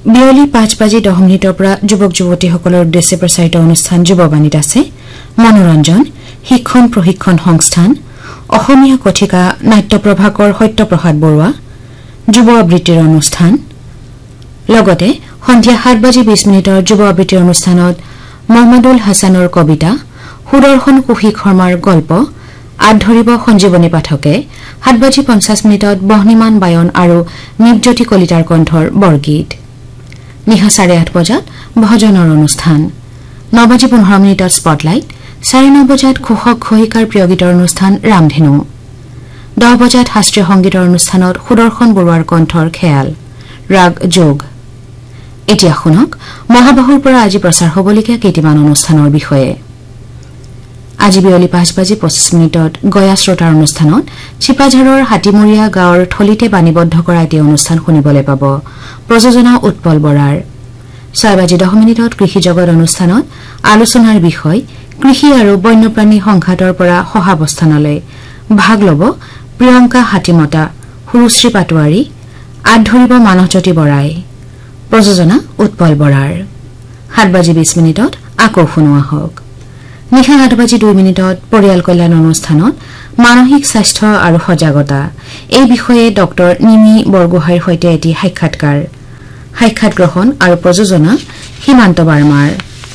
বিয়লি 5:10 পৰা যুৱক যুৱতীসকলৰ উদ্দেশ্যে প্ৰচাৰিত অনুষ্ঠান যুৱবাণীত আছে মনোৰঞ্জন শিক্ষণ প্ৰশিক্ষণ সংস্থান অসমীয়া কথিকা নাট্য প্ৰভাকৰ সত্যপ্ৰসাদ বৰুৱা যুৱ আবৃত্তিৰ অনুষ্ঠান লগতে সন্ধিয়া 7:20 যুৱ আবৃত্তিৰ অনুষ্ঠানত মহম্মদুল হাছানৰ কবিতা সুদৰ্শন কুশিক শৰ্মাৰ গল্প আধৰিব সঞ্জীৱনী পাঠকে 7:50 বহ্নিমান বায়ন আৰু নিবজ্যোতি কলিতাৰ কণ্ঠৰ বৰগীত নিশা 8:30 ভজনৰ অনুষ্ঠান 9:15 স্পটলাইট 9:30 ঘোষক ঘোষিকাৰ প্ৰিয় গীতৰ অনুষ্ঠান ৰামধেনু 10:00 শাস্ত্ৰীয় সংগীতৰ অনুষ্ঠানত সুদৰ্শন বৰুৱাৰ কণ্ঠৰ খেয়াল ৰাগ যোগ এতিয়া শুনক মহাবাহুৰ পৰা আজি প্ৰচাৰ হ'বলগীয়া কেইটামান অনুষ্ঠানৰ বিষয়ে আজি বিয়লি 5:25 গয়া শ্ৰোতাৰ অনুষ্ঠানত চিপাঝাৰৰ হাতীমৰীয়া গাঁৱৰ থলিতে বাণীবদ্ধ কৰা এটি অনুষ্ঠান শুনিবলৈ পাব প্ৰযোজনা উৎপল বৰাৰ 6:10 কৃষি জগত অনুষ্ঠানত আলোচনাৰ বিষয় কৃষি আৰু বন্যপ্ৰাণী সংঘাতৰ পৰা সহাৱস্থানলৈ ভাগ ল'ব প্ৰিয়ংকা হাতীমতা সুৰুশ্ৰী পাটোৱাৰী আধৰিব মানৱজ্যোতি বৰাই প্ৰযোজনা উৎপল বৰাৰ 7:20 আকৌ শুনোৱা হওক নিশা 8:02 পৰিয়াল কল্যাণ অনুষ্ঠানত মানসিক স্বাস্থ্য আৰু সজাগতা এই বিষয়ে ডক্টৰ নিমি বৰগোহাঁইৰ সৈতে এটি সাক্ষাৎ গ্ৰহণ আৰু প্ৰযোজনা সীমান্ত বাৰ্মাৰ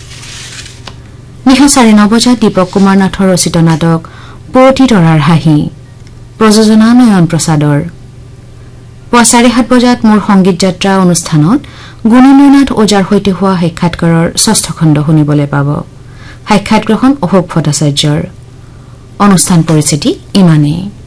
নিশা 9:30 দীপক কুমাৰ নাথৰ ৰচিত নাটক পুৱতি তৰাৰ হাঁহি প্ৰযোজনা নয়ন প্ৰসাদৰ পুৱা 7:30 মোৰ সংগীত যাত্ৰা অনুষ্ঠানত গুণেন্দ্ৰনাথ ওজাৰ সৈতে হোৱা সাক্ষাৎকাৰৰ 6ষ্ঠ খণ্ড শুনিবলৈ পাব সাক্ষাৎ গ্ৰহণ অশোক ভট্টাচাৰ্যৰ অনুষ্ঠান পৰিস্থিতি ইমানেই